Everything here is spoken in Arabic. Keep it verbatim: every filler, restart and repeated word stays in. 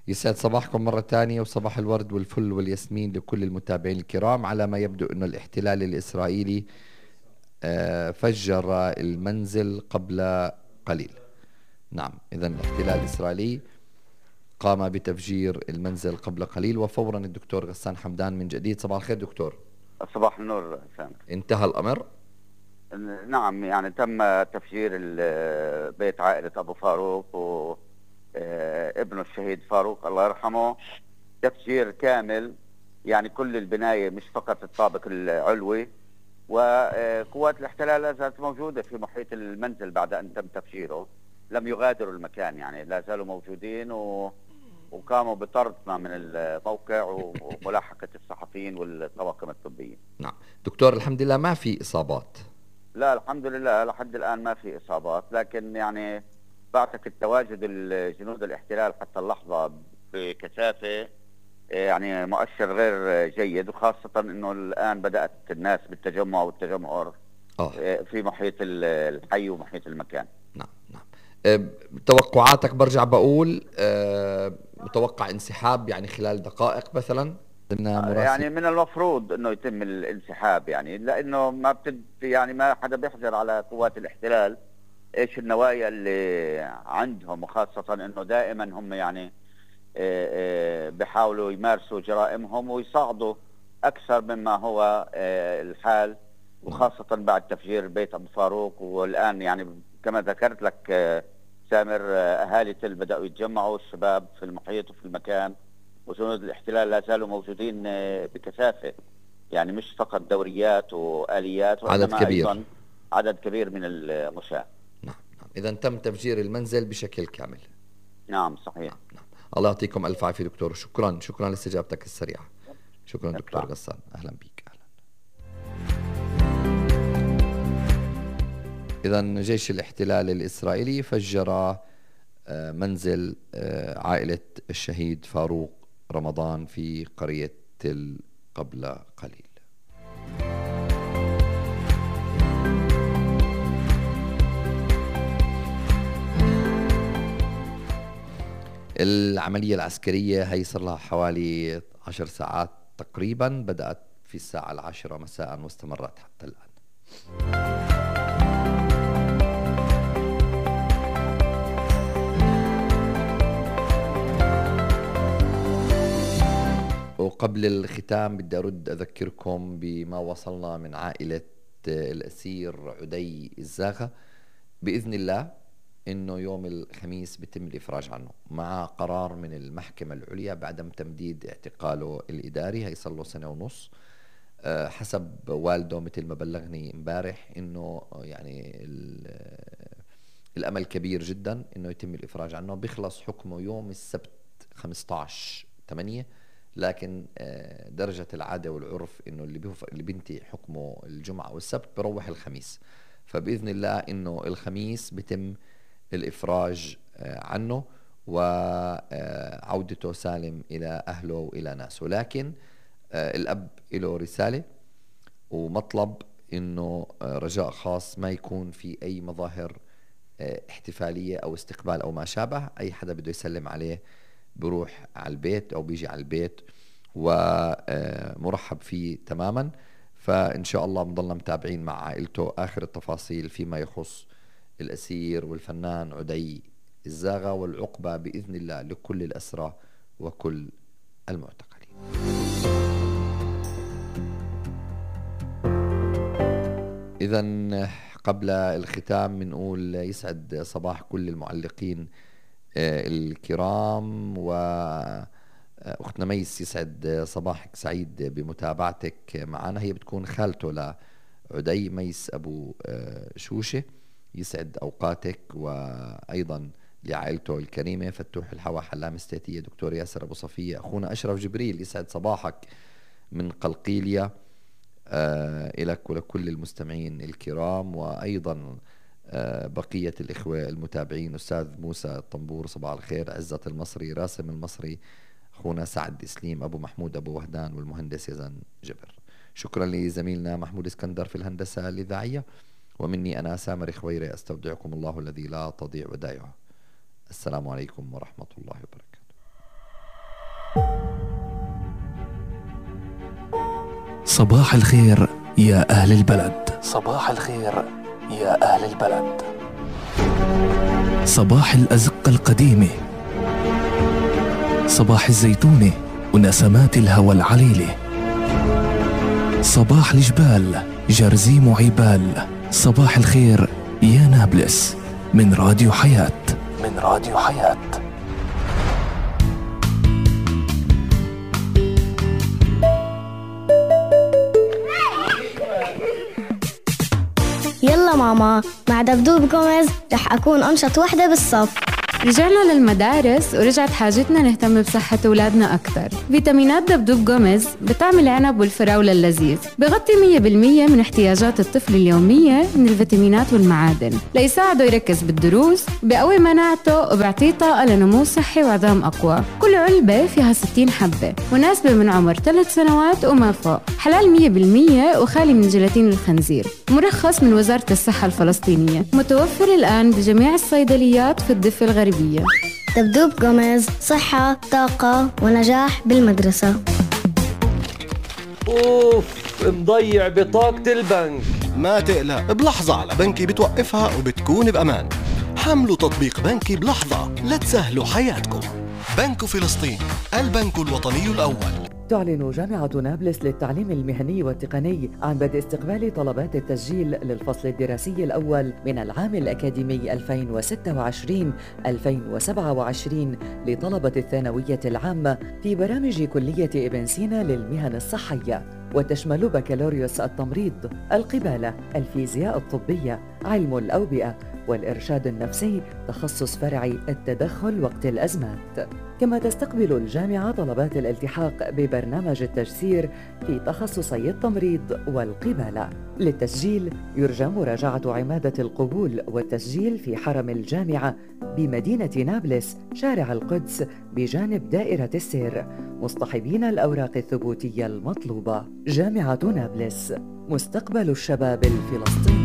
يسعد صباحكم مرة ثانية، وصباح الورد والفل والياسمين لكل المتابعين الكرام. على ما يبدو أن الاحتلال الإسرائيلي آه، فجر المنزل قبل قليل. نعم، إذن الاحتلال الإسرائيلي قام بتفجير المنزل قبل قليل، وفورا الدكتور غسان حمدان من جديد. صباح الخير دكتور. صباح النور سامر. انتهى الأمر؟ نعم، يعني تم تفجير ال- بيت عائلة أبو فاروق وابنه الشهيد فاروق الله يرحمه، تفجير كامل. يعني كل البناية مش فقط الطابق العلوي، وقوات الاحتلال لا زالت موجودة في محيط المنزل بعد أن تم تفجيره. لم يغادروا المكان، يعني لا زالوا موجودين و... وقاموا بطرد ما من الموقع وملاحقة الصحفيين والطواقم الطبية. نعم دكتور، الحمد لله ما في إصابات. لا الحمد لله لحد الآن ما في إصابات، لكن يعني بعتقد تواجد الجنود الاحتلال حتى اللحظة بكثافة يعني مؤشر غير جيد، وخاصة أنه الآن بدأت الناس بالتجمع والتجمهر آه. في محيط الحي ومحيط المكان. نعم نعم. أه، توقعاتك برجع بقول أه، متوقع انسحاب يعني خلال دقائق مثلا؟ مراسل. يعني من المفروض انه يتم الانسحاب، يعني لانه ما بتد يعني ما حدا بيحجر على قوات الاحتلال ايش النوايا اللي عندهم، وخاصة انه دائما هم يعني آه، آه، بيحاولوا يمارسوا جرائمهم ويصعدوا اكثر مما هو آه، الحال، وخاصة بعد تفجير بيت ابو فاروق. والان يعني كما ذكرت لك آه، سامر، آه، اهالي تل بدأوا يتجمعوا، الشباب في المحيط وفي المكان، وجنود الاحتلال لا زالوا موجودين آه، بكثافة. يعني مش فقط دوريات وآليات، عدد وإنما كبير. أيضا عدد كبير من المشاة. نعم نعم. إذا تم تفجير المنزل بشكل كامل. نعم صحيح. نعم نعم. الله يعطيكم ألف عافية دكتور، شكرا شكرا لاستجابتك السريعة. شكرا دكتور أطلع. غسان، أهلا بك. أهلا. إذا جيش الاحتلال الإسرائيلي فجر آه، منزل آه، عائلة الشهيد فاروق رمضان في قرية تل قبل قليل. العملية العسكرية هي صار لها حوالي عشر ساعات تقريبا، بدأت في الساعة العاشرة مساء واستمرت حتى الآن. وقبل الختام بدي أرد أذكركم بما وصلنا من عائلة الأسير عدي الزاغة. بإذن الله إنه يوم الخميس بتم الإفراج عنه مع قرار من المحكمة العليا بعدم تمديد اعتقاله الإداري، هي صار له سنة ونص. أه حسب والده مثل ما بلغني امبارح إنه يعني الأمل كبير جدا إنه يتم الإفراج عنه. بيخلص حكمه يوم السبت خمسة عشر ثمانية، لكن أه درجة العادة والعرف إنه اللي اللي بينتهي حكمه الجمعة والسبت بروح الخميس، فبإذن الله إنه الخميس بتم الإفراج عنه وعودته سالم إلى أهله وإلى ناسه. لكن الأب له رسالة ومطلب إنه رجاء خاص ما يكون في أي مظاهر احتفالية أو استقبال أو ما شابه. أي حدا بده يسلم عليه بروح على البيت أو بيجي على البيت ومرحب فيه تماما. فإن شاء الله بنضلنا متابعين مع عائلته آخر التفاصيل فيما يخص الأسير والفنان عدي الزاغة، والعقبة بإذن الله لكل الأسرى وكل المعتقلين. إذن قبل الختام بنقول يسعد صباح كل المعلقين الكرام، وأختنا ميس يسعد صباحك سعيد بمتابعتك معنا. هي بتكون خالته لعدي، ميس أبو شوشة. يسعد أوقاتك، وأيضا لعائلته الكريمة فتوح الحوا حلام استاتية دكتور ياسر أبو صفية. أخونا أشرف جبريل يسعد صباحك من قلقيلية آه إلك ولكل المستمعين الكرام، وأيضا آه بقية الإخوة المتابعين. أستاذ موسى الطنبور صباح الخير، عزة المصري، راسم المصري، أخونا سعد إسليم، أبو محمود أبو وهدان، والمهندس يزن جبر. شكرا لزميلنا محمود اسكندر في الهندسة الإذاعية، ومني أنا سامر خويري أستودعكم الله الذي لا تضيع ودائعه. السلام عليكم ورحمة الله وبركاته. صباح الخير يا أهل البلد. صباح الخير يا أهل البلد. صباح الأزقة القديمة، صباح الزيتونة ونسمات الهوى العليلة، صباح الجبال جرزيم وعبال. صباح الخير يا نابلس من راديو حياة. من راديو حياة. يلا ماما، مع دبدوب جوميز رح أكون أنشط وحدة بالصف. رجعنا للمدارس ورجعت حاجتنا نهتم بصحة أولادنا أكثر. فيتامينات دبدوب جوميز بطعم العنب والفراولة اللذيذ بغطي مية بالمية من احتياجات الطفل اليومية من الفيتامينات والمعادن ليساعده يركز بالدروس، بقوي مناعته وبعطيه طاقة لنمو صحي وعظام أقوى. كل علبة فيها ستين حبة، مناسبة من عمر ثلاث سنوات وما فوق، حلال مية بالمية وخالي من جيلاتين الخنزير، مرخص من وزارة الصحة الفلسطينية، متوفر الآن بجميع الصيدليات في الضفة الغربية. دبدوب جوميز، صحة، طاقة ونجاح بالمدرسة. أوف، مضيع بطاقة البنك. ما تقلق، بلحظة على بنكي بتوقفها وبتكون بأمان. حملوا تطبيق بنكي بلحظة لتسهلوا حياتكم. بنك فلسطين، البنك الوطني الأول. تعلن جامعة نابلس للتعليم المهني والتقني عن بدء استقبال طلبات التسجيل للفصل الدراسي الأول من العام الأكاديمي ألفين وستة وعشرين ألفين وسبعة وعشرين لطلبة الثانوية العامة في برامج كلية ابن سينا للمهن الصحية، وتشمل بكالوريوس التمريض، القبالة، الفيزياء الطبية، علم الأوبئة والإرشاد النفسي، تخصص فرعي التدخل وقت الأزمات. كما تستقبل الجامعة طلبات الالتحاق ببرنامج التجسير في تخصصي التمريض والقبالة. للتسجيل يرجى مراجعة عمادة القبول والتسجيل في حرم الجامعة بمدينة نابلس، شارع القدس بجانب دائرة السير، مصطحبين الأوراق الثبوتية المطلوبة. جامعة نابلس، مستقبل الشباب الفلسطيني.